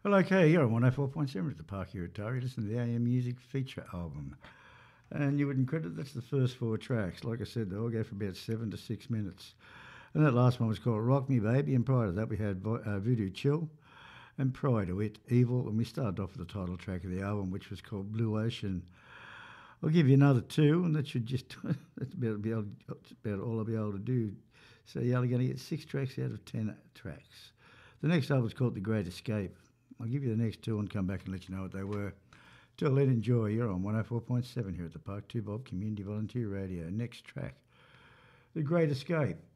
Well, okay, you're on 104.7 at the Park here at Tari. Listen to the AM Music feature album. And you wouldn't credit that's the first four tracks. Like I said, they all go for about 7 to 6 minutes. And that last one was called Rock Me Baby. And prior to that, we had Voodoo Chill. And prior to it, Evil. And we started off with the title track of the album, which was called Blue Ocean. I'll give you another two, and that should just, that's about all I'll be able to do. So you're only going to get 6 tracks out of 10 tracks. The next album is called The Great Escape. I'll give you the next two and come back and let you know what they were. Till then, enjoy. You're on 104.7 here at the Park 2 Bob Community Volunteer Radio. Next track, The Great Escape.